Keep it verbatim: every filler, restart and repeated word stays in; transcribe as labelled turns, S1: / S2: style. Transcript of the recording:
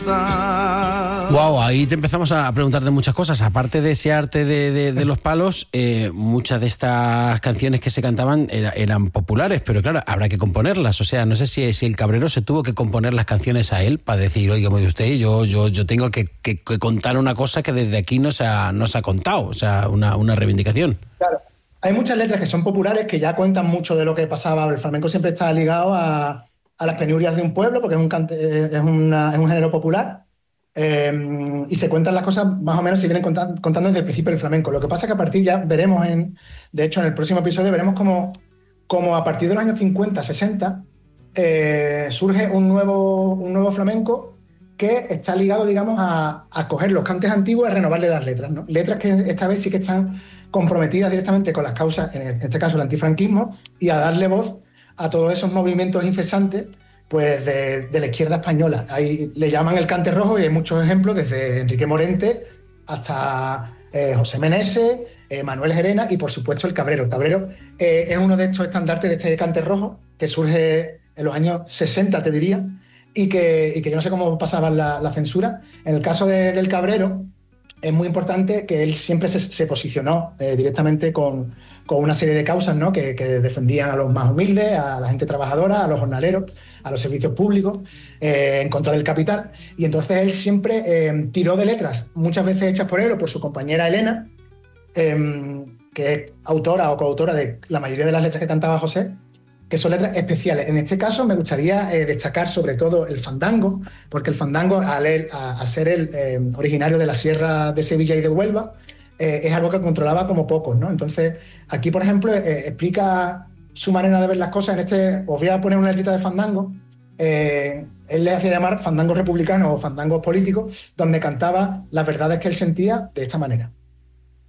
S1: Wow, ahí te empezamos a preguntar de muchas cosas. Aparte de ese arte de, de, de los palos, eh, muchas de estas canciones que se cantaban era, eran populares, pero claro, habrá que componerlas. O sea, no sé si, si el Cabrero se tuvo que componer las canciones a él para decir, oiga, usted, yo, yo, yo tengo que, que, que contar una cosa que desde aquí no se ha, no se ha contado, o sea, una, una reivindicación.
S2: Claro. Hay muchas letras que son populares que ya cuentan mucho de lo que pasaba. El flamenco siempre está ligado a, a las penurias de un pueblo porque es un, cante, es una, es un género popular. Eh, y se cuentan las cosas más o menos, se vienen contando, contando desde el principio del flamenco. Lo que pasa es que a partir ya veremos, en, de hecho en el próximo episodio veremos cómo, cómo a partir de los años cincuenta, sesenta eh, surge un nuevo, un nuevo flamenco que está ligado, digamos, a, a coger los cantes antiguos y a renovarle las letras, ¿no? Letras que esta vez sí que están comprometidas directamente con las causas, en este caso el antifranquismo, y a darle voz a todos esos movimientos incesantes pues de, de la izquierda española. Ahí le llaman el cante rojo y hay muchos ejemplos, desde Enrique Morente hasta eh, José Meneses, eh, Manuel Gerena y por supuesto el Cabrero. El Cabrero eh, es uno de estos estandartes de este cante rojo que surge en los años sesenta, te diría, y que, y que yo no sé cómo pasaban la, la censura. En el caso de, del Cabrero es muy importante que él siempre se, se posicionó eh, directamente con, con una serie de causas, ¿no? que, que defendían a los más humildes, a la gente trabajadora, a los jornaleros, a los servicios públicos, eh, en contra del capital. Y entonces él siempre eh, tiró de letras, muchas veces hechas por él o por su compañera Elena, eh, que es autora o coautora de la mayoría de las letras que cantaba José, que son letras especiales. En este caso me gustaría eh, destacar sobre todo el fandango, porque el fandango, al él, a, a ser el eh, originario de la Sierra de Sevilla y de Huelva, eh, es algo que controlaba como pocos, ¿no? Entonces, aquí, por ejemplo, eh, explica su manera de ver las cosas. En este, os voy a poner una letrita de fandango. Eh, él le hacía llamar fandangos republicanos o fandangos políticos, donde cantaba las verdades que él sentía de esta manera.